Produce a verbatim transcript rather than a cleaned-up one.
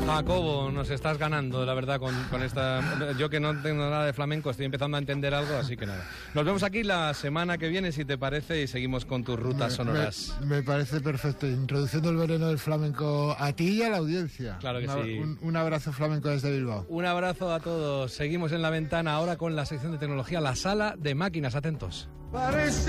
Jacobo, nos estás ganando, la verdad, con, con esta... Yo que no tengo nada de flamenco, estoy empezando a entender algo, así que nada. Nos vemos aquí la semana que viene, si te parece, y seguimos con tus rutas me, sonoras. Me, me parece perfecto, introduciendo el veneno del flamenco a ti y a la audiencia. Claro que Una, sí. Un, un abrazo flamenco desde Bilbao. Un abrazo a todos. Seguimos en la ventana ahora con la sección de tecnología, la sala de máquinas. Atentos. Parece